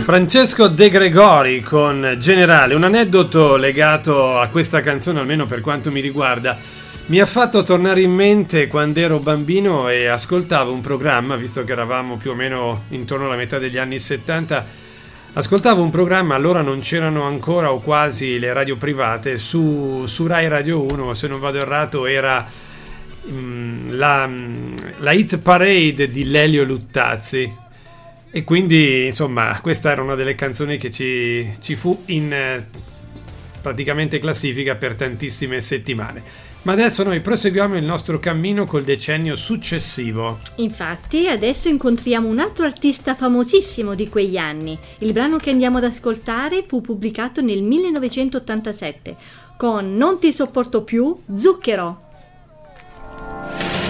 Francesco De Gregori con Generale, un aneddoto legato a questa canzone, almeno per quanto mi riguarda, mi ha fatto tornare in mente quando ero bambino e ascoltavo un programma, visto che eravamo più o meno intorno alla metà degli anni 70, ascoltavo un programma, allora non c'erano ancora o quasi le radio private, su Rai Radio 1, se non vado errato era la hit parade di Lelio Luttazzi. E quindi, insomma, questa era una delle canzoni che ci fu in praticamente classifica per tantissime settimane. Ma adesso noi proseguiamo il nostro cammino col decennio successivo. Infatti, adesso incontriamo un altro artista famosissimo di quegli anni. Il brano che andiamo ad ascoltare fu pubblicato nel 1987 con Non ti sopporto più, Zucchero.